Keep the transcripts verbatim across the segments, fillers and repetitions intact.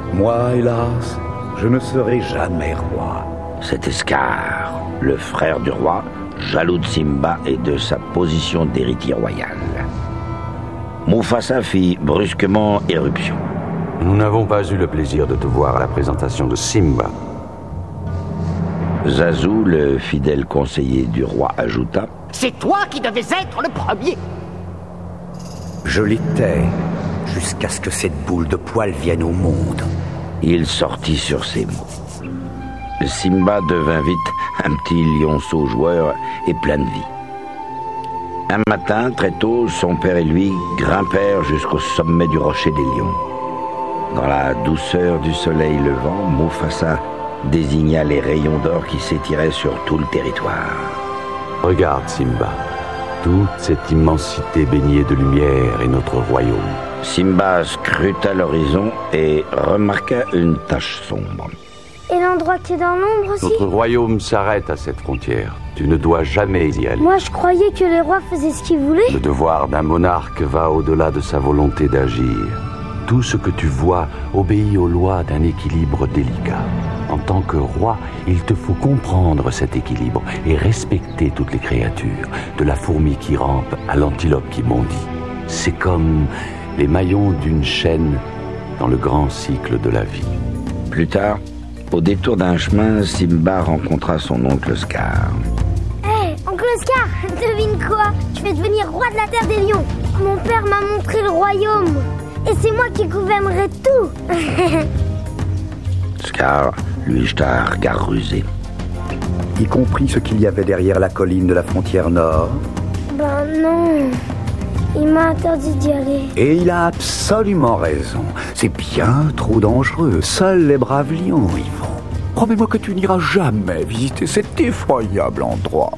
Moi, hélas, je ne serai jamais roi. C'était Scar, le frère du roi, jaloux de Simba et de sa position d'héritier royal. Mufasa fit brusquement éruption. Nous n'avons pas eu le plaisir de te voir à la présentation de Simba. Zazu, le fidèle conseiller du roi, ajouta: C'est toi qui devais être le premier. Je l'étais, jusqu'à ce que cette boule de poil vienne au monde. Il sortit sur ces mots. Simba devint vite un petit lionceau joueur et plein de vie. Un matin, très tôt, son père et lui grimpèrent jusqu'au sommet du rocher des lions. Dans la douceur du soleil levant, Mufasa désigna les rayons d'or qui s'étiraient sur tout le territoire. Regarde, Simba. Toute cette immensité baignée de lumière est notre royaume. Simba scruta l'horizon et remarqua une tache sombre. Et l'endroit qui est dans l'ombre aussi? Notre royaume s'arrête à cette frontière. Tu ne dois jamais y aller. Moi, je croyais que les rois faisaient ce qu'ils voulaient. Le devoir d'un monarque va au-delà de sa volonté d'agir. Tout ce que tu vois obéit aux lois d'un équilibre délicat. En tant que roi, il te faut comprendre cet équilibre et respecter toutes les créatures, de la fourmi qui rampe à l'antilope qui bondit. C'est comme les maillons d'une chaîne dans le grand cycle de la vie. Plus tard, au détour d'un chemin, Simba rencontra son oncle Scar. Hé, hey, oncle Scar, devine quoi? Je vais devenir roi de la terre des lions. Mon père m'a montré le royaume. Et c'est moi qui gouvernerai tout. Scar lui jeta un regard rusé. Y compris ce qu'il y avait derrière la colline de la frontière nord. Ben non, il m'a interdit d'y aller. Et il a absolument raison. C'est bien trop dangereux. Seuls les braves lions y vont. Promets-moi que tu n'iras jamais visiter cet effroyable endroit.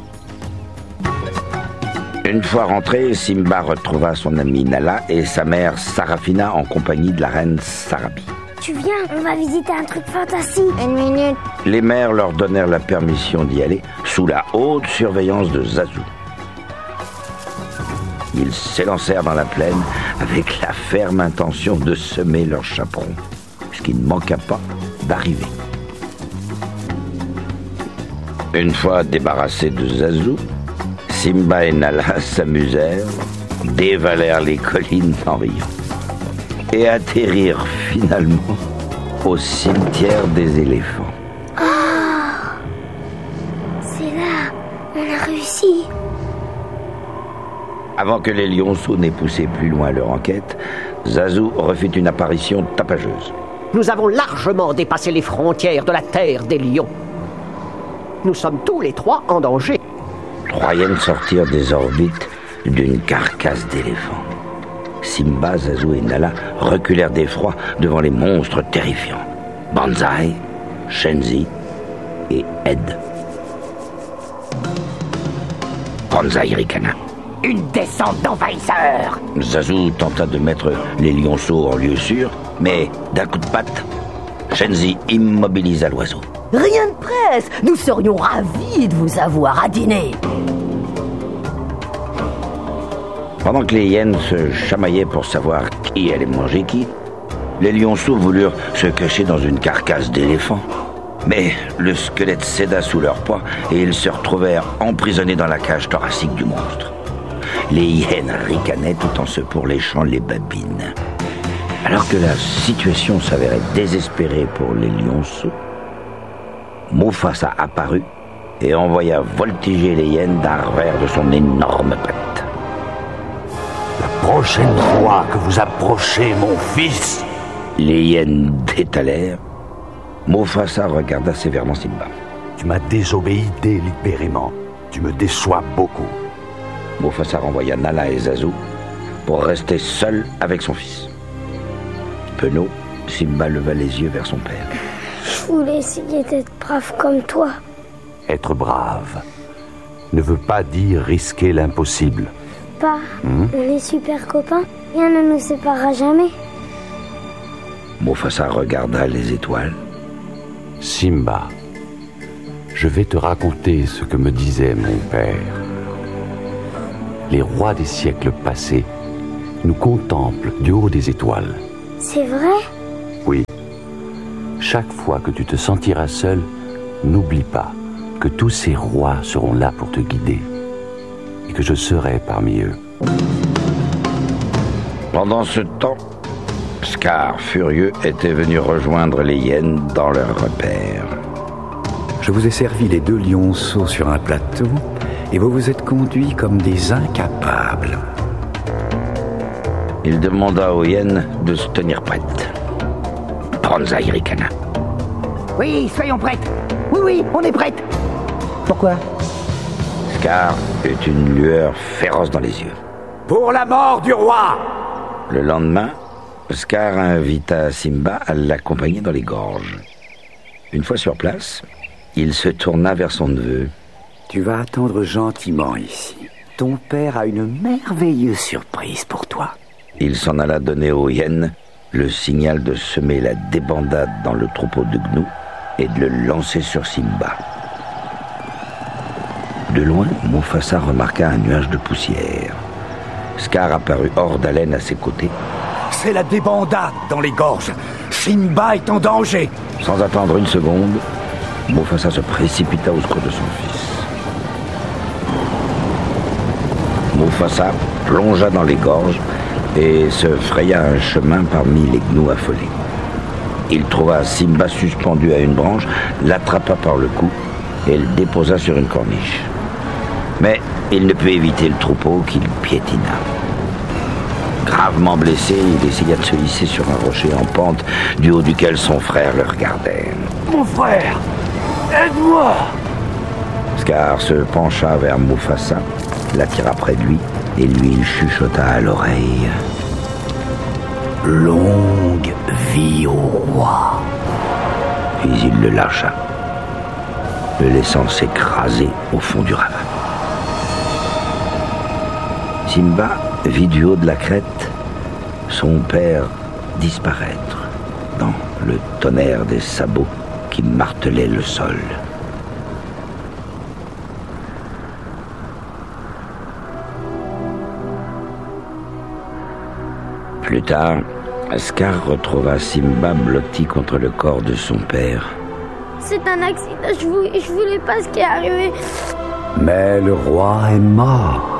Une fois rentré, Simba retrouva son ami Nala et sa mère Sarafina en compagnie de la reine Sarabi. Tu viens, on va visiter un truc fantastique. Une minute. Les mères leur donnèrent la permission d'y aller sous la haute surveillance de Zazu. Ils s'élancèrent dans la plaine avec la ferme intention de semer leur chaperon, ce qui ne manqua pas d'arriver. Une fois débarrassés de Zazu, Simba et Nala s'amusèrent, dévalèrent les collines en riant et atterrirent finalement au cimetière des éléphants. Oh, c'est là, on a réussi. Avant que les lionceaux n'aient poussé plus loin leur enquête, Zazu refit une apparition tapageuse. Nous avons largement dépassé les frontières de la terre des lions. Nous sommes tous les trois en danger. Trois hyènes sortirent des orbites d'une carcasse d'éléphant. Simba, Zazu et Nala reculèrent d'effroi devant les monstres terrifiants. Banzai, Shenzi et Ed. Banzai ricana. Une descente d'envahisseurs. Zazu tenta de mettre les lionceaux en lieu sûr, mais d'un coup de patte, Shenzi immobilisa l'oiseau. Rien de presse, nous serions ravis de vous avoir à dîner. Pendant que les hyènes se chamaillaient pour savoir qui allait manger qui, les lionceaux voulurent se cacher dans une carcasse d'éléphant. Mais le squelette céda sous leur poids et ils se retrouvèrent emprisonnés dans la cage thoracique du monstre. Les hyènes ricanaient tout en se pourléchant les babines. Alors que la situation s'avérait désespérée pour les lionceaux, Mufasa apparut et envoya voltiger les hyènes d'un revers de son énorme patte. La prochaine fois que vous approchez mon fils... Les hyènes détalèrent. Mufasa regarda sévèrement Simba. Tu m'as désobéi délibérément. Tu me déçois beaucoup. Mufasa renvoya Nala et Zazu pour rester seul avec son fils. Penaud, Simba leva les yeux vers son père. Je voulais essayer d'être brave comme toi. Être brave ne veut pas dire risquer l'impossible. Pas, mmh. On est super copains. Rien ne nous séparera jamais. Mufasa regarda les étoiles. Simba, je vais te raconter ce que me disait mon père. Les rois des siècles passés nous contemplent du haut des étoiles. C'est vrai? Oui. Chaque fois que tu te sentiras seul, n'oublie pas que tous ces rois seront là pour te guider et que je serai parmi eux. Pendant ce temps, Scar, furieux, était venu rejoindre les hyènes dans leur repère. Je vous ai servi les deux lionceaux sur un plateau et vous vous êtes conduits comme des incapables. Il demanda aux hyènes de se tenir prêtes. Banzai ricana. Oui, soyons prêtes. Oui, oui, on est prêtes. Pourquoi? Scar eut une lueur féroce dans les yeux. Pour la mort du roi! Le lendemain, Scar invita Simba à l'accompagner dans les gorges. Une fois sur place, il se tourna vers son neveu. Tu vas attendre gentiment ici. Ton père a une merveilleuse surprise pour toi. Il s'en alla donner aux hyènes le signal de semer la débandade dans le troupeau de gnous et de le lancer sur Simba. De loin, Mufasa remarqua un nuage de poussière. Scar apparut hors d'haleine à ses côtés. C'est la débandade dans les gorges. Simba est en danger. Sans attendre une seconde, Mufasa se précipita au secours de son fils. Mufasa plongea dans les gorges et se fraya un chemin parmi les gnous affolés. Il trouva Simba suspendu à une branche, l'attrapa par le cou et le déposa sur une corniche. Mais il ne put éviter le troupeau qu'il piétina. Gravement blessé, il essaya de se hisser sur un rocher en pente du haut duquel son frère le regardait. « Mon frère, aide-moi !» Scar se pencha vers Mufasa, l'attira près de lui et lui chuchota à l'oreille. « Longue vie au roi !» Puis il le lâcha, le laissant s'écraser au fond du ravin. Simba vit du haut de la crête son père disparaître dans le tonnerre des sabots qui martelaient le sol. Plus tard, Scar retrouva Simba blotti contre le corps de son père. C'est un accident, je voulais, je voulais pas ce qui est arrivé. Mais le roi est mort.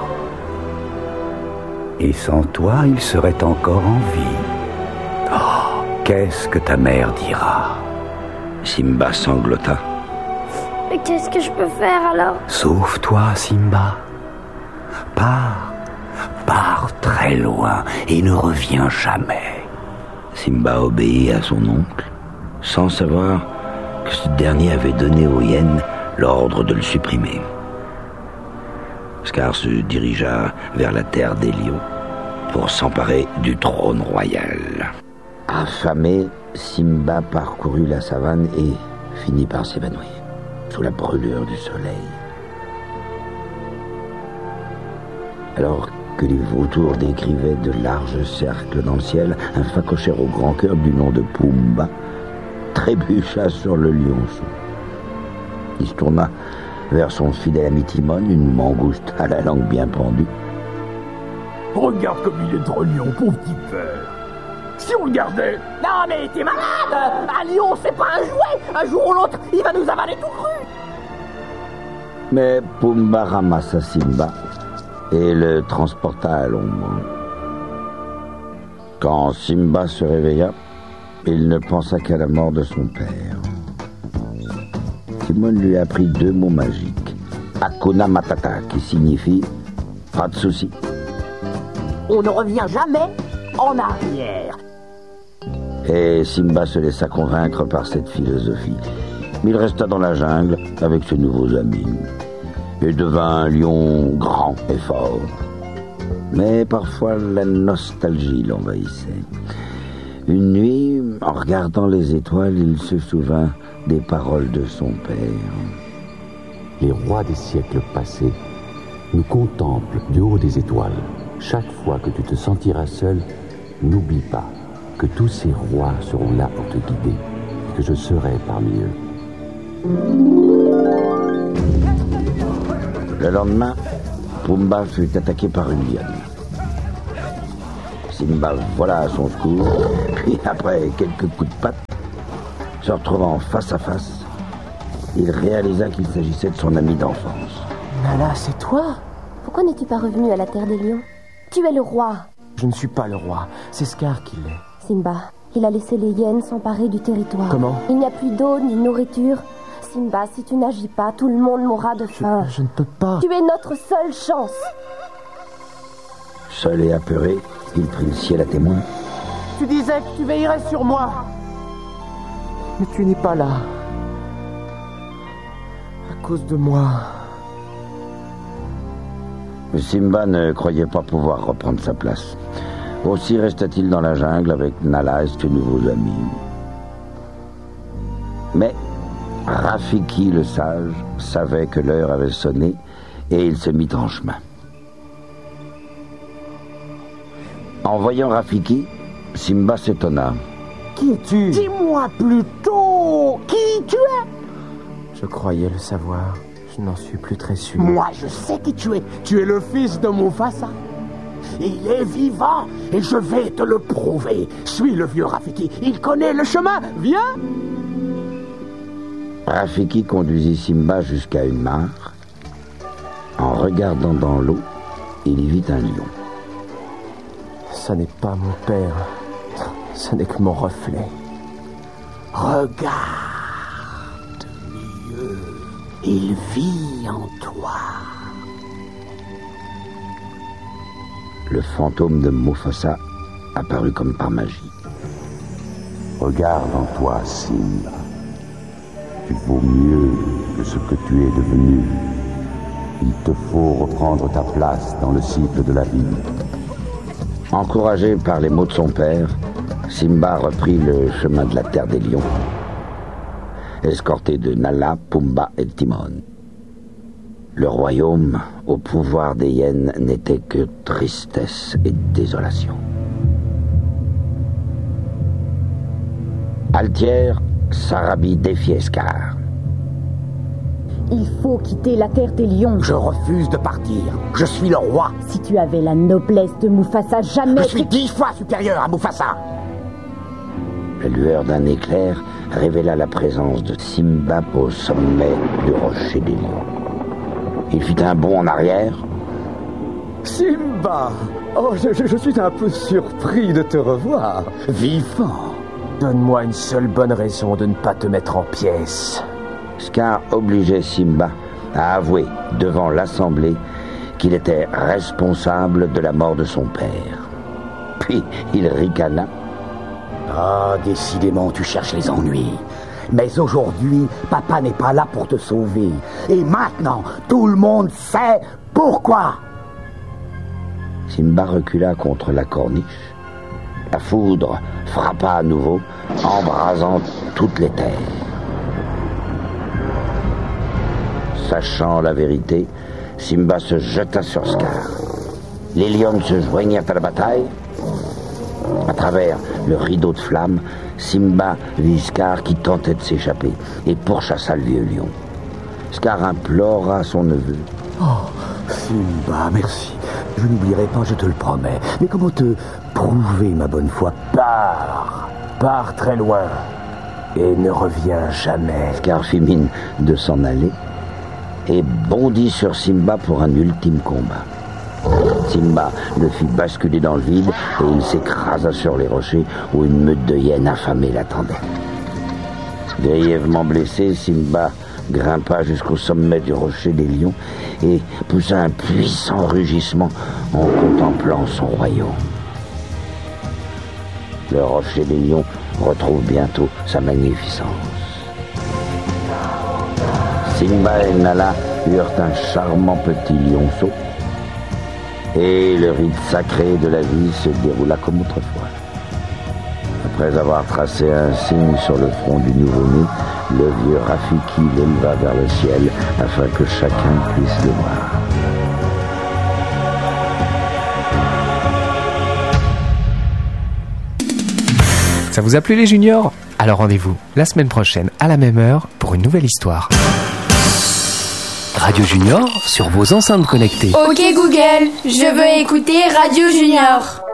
Et sans toi, il serait encore en vie. Oh, qu'est-ce que ta mère dira? Simba sanglota. Mais qu'est-ce que je peux faire alors? Sauve-toi, Simba. Pars. Pars très loin et ne reviens jamais. Simba obéit à son oncle, sans savoir que ce dernier avait donné aux hyènes l'ordre de le supprimer. Scar se dirigea vers la terre des lions pour s'emparer du trône royal. Affamé, Simba parcourut la savane et finit par s'évanouir sous la brûlure du soleil. Alors que les vautours décrivaient de larges cercles dans le ciel, un phacochère au grand cœur du nom de Pumba trébucha sur le lionceau. Il se tourna vers son fidèle ami Timon, une mangouste à la langue bien pendue. « Regarde comme il est drognon, pauvre petit père. Si on le gardait... »« Non mais t'es malade. Un lion, c'est pas un jouet. Un jour ou l'autre, il va nous avaler tout cru. » Mais Pumba ramassa Simba et le transporta à l'ombre. Quand Simba se réveilla, il ne pensa qu'à la mort de son père. Timon lui apprit deux mots magiques. Hakuna Matata, qui signifie pas de souci. On ne revient jamais en arrière. Et Simba se laissa convaincre par cette philosophie. Il resta dans la jungle avec ses nouveaux amis et devint un lion grand et fort. Mais parfois la nostalgie l'envahissait. Une nuit, en regardant les étoiles, il se souvint des paroles de son père. Les rois des siècles passés nous contemplent du haut des étoiles. Chaque fois que tu te sentiras seul, n'oublie pas que tous ces rois seront là pour te guider et que je serai parmi eux. Le lendemain, Pumba fut attaqué par une lionne. Simba vola à son secours, puis après quelques coups de patte, Se retrouvant face à face, il réalisa qu'il s'agissait de son ami d'enfance. Nala, c'est toi? Pourquoi n'es-tu pas revenu à la Terre des Lions? Tu es le roi. Je ne suis pas le roi, c'est Scar qui l'est. Simba, il a laissé les hyènes s'emparer du territoire. Comment? Il n'y a plus d'eau ni de nourriture. Simba, si tu n'agis pas, tout le monde mourra de faim. Je, je ne peux pas. Tu es notre seule chance. Seul et apeuré, il prit le ciel à témoin. Tu disais que tu veillerais sur moi. Mais tu n'es pas là. À cause de moi. Simba ne croyait pas pouvoir reprendre sa place. Aussi resta-t-il dans la jungle avec Nala et ses nouveaux amis. Mais Rafiki le sage savait que l'heure avait sonné et il se mit en chemin. En voyant Rafiki, Simba s'étonna. Qui es-tu? Dis-moi plutôt qui tu es. Je croyais le savoir. Je n'en suis plus très sûr. Moi, je sais qui tu es. Tu es le fils de Mufasa. Il est vivant et je vais te le prouver. Suis le vieux Rafiki. Il connaît le chemin. Viens. Rafiki conduisit Simba jusqu'à une mare. En regardant dans l'eau, il y vit un lion. Ça n'est pas mon père. Ce n'est que mon reflet. Regarde mieux. Il vit en toi. Le fantôme de Mufasa apparut comme par magie. Regarde en toi, Simba. Tu vaux mieux que ce que tu es devenu. Il te faut reprendre ta place dans le cycle de la vie. Encouragé par les mots de son père, Simba reprit le chemin de la terre des lions, escorté de Nala, Pumba et Timon. Le royaume, au pouvoir des hyènes, n'était que tristesse et désolation. Altière, Sarabi défiait Scar. Il faut quitter la terre des lions. Je refuse de partir. Je suis le roi. Si tu avais la noblesse de Mufasa, jamais... Je suis dix fois supérieur à Mufasa. La lueur d'un éclair révéla la présence de Simba au sommet du rocher des lions. Il fit un bond en arrière. Simba! Oh, je, je, je suis un peu surpris de te revoir. Vivant. Donne-moi une seule bonne raison de ne pas te mettre en pièces. Scar obligeait Simba à avouer devant l'assemblée qu'il était responsable de la mort de son père. Puis il ricana. Ah, décidément, tu cherches les ennuis. Mais aujourd'hui, papa n'est pas là pour te sauver. Et maintenant, tout le monde sait pourquoi. Simba recula contre la corniche. La foudre frappa à nouveau, embrasant toutes les terres. Sachant la vérité, Simba se jeta sur Scar. Les lions se joignirent à la bataille. À travers le rideau de flammes, Simba vit Scar qui tentait de s'échapper et pourchassa le vieux lion. Scar implora son neveu. Oh, Simba, merci. Je n'oublierai pas, je te le promets. Mais comment te prouver ma bonne foi? Pars, pars très loin et ne reviens jamais. Scar fit mine de s'en aller et bondit sur Simba pour un ultime combat. Simba le fit basculer dans le vide et il s'écrasa sur les rochers où une meute de hyènes affamées l'attendait. Grièvement blessé, Simba grimpa jusqu'au sommet du rocher des lions et poussa un puissant rugissement en contemplant son royaume. Le rocher des lions retrouve bientôt sa magnificence. Simba et Nala eurent un charmant petit lionceau et le rite sacré de la vie se déroula comme autrefois. Après avoir tracé un signe sur le front du nouveau-né, le vieux Rafiki l'éleva vers le ciel afin que chacun puisse le voir. Ça vous a plu les juniors? Alors rendez-vous la semaine prochaine à la même heure pour une nouvelle histoire. Radio Junior sur vos enceintes connectées. Ok Google, je veux écouter Radio Junior.